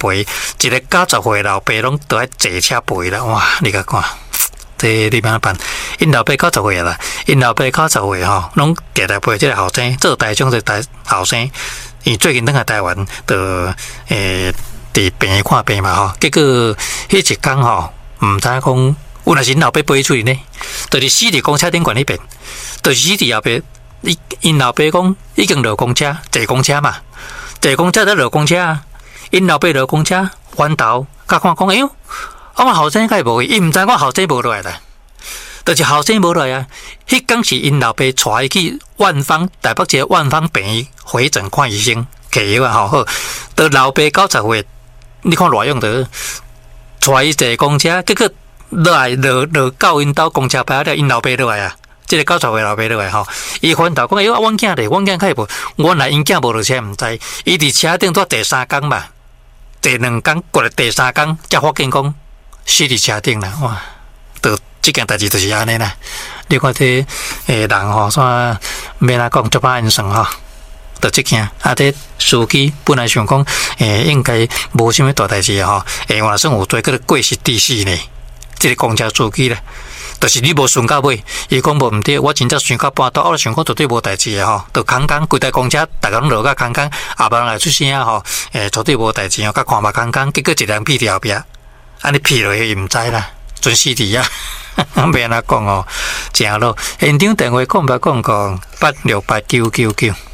陪，一个90岁老爸拢都爱坐车陪啦，哇！你甲看，这你安办？因老爸90岁啦，因老爸90岁吼，拢定定陪这个后生做台中这台后生，伊最近等下台湾的伫病院看病嘛吼，结果迄一天吼，毋知讲。有若是因老爸飞出去呢，就是死伫公车顶管迄边，就是死伫后边。因老爸讲已经落公车，坐公车嘛，坐公车再落公车啊。因老爸落公车，翻头甲看讲，哎呦，我后生该无去，伊毋知我后生无落来啦，就是后生无落来啊。迄天是因老爸带伊去万方台北一个万方病院回诊看医生，摕药啊，好，到老爸90岁，你看偌用的，带伊坐公车，结果。落到因兜公车牌了，因老爸落来啊，即个90岁老爸落来吼，伊翻头讲，哎呦，阮囝咧，阮囝较无，原来因囝无落车，毋知，伊伫车顶做第3工嘛，第2工过来第3工，才发现讲死伫车顶啦，哇！就即件代志就是安尼啦。你看这人吼，煞免哪讲，足歹因算吼。就即件，这司机本来想讲，应该无啥物大代志吼，原来算有做个过失致死呢。这个公车司机咧，就是你无顺到尾，伊讲无毋对，我真正顺到半途，我想讲绝对无代志的吼，就空空规台公车，大家拢落甲空空，也无人来出声吼，绝对无代志哦，甲看嘛空空，结果一人屁伫后壁，安尼屁落去伊毋知啦，准死伫啊，免安怎讲哦，正咯，现场电话讲868999。